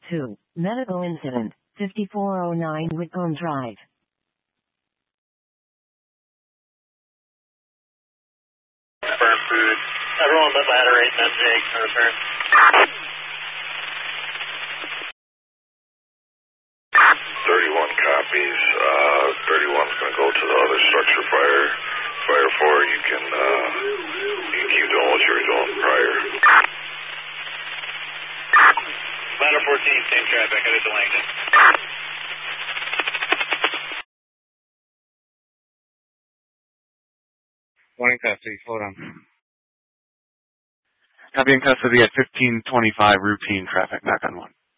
2. Medical incident, 5409 Whitcomb Drive. Burn food. Everyone but ladder 8 and Jake can return. 31 copies. 31's going to go to the other structure fire. Fire 4, you can keep doing what you were doing prior. Ladder 14, same traffic, headed to Langdon. Morning, custody. Hold on. Copy in custody at 1525 routine traffic, knock on 1.